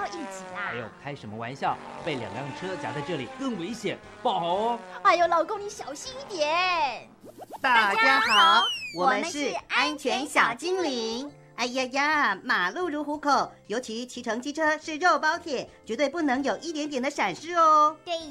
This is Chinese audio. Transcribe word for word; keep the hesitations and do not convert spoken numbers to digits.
要硬挤啦。 哎呦，开什么玩笑！被两辆车夹在这里更危险，不好哦。 哎呦，老公你小心一点。 大家好， 我们是安全小精灵。 哎呀呀，马路如虎口，尤其骑乘机车是肉包铁，绝对不能有一点点的闪失哦。 对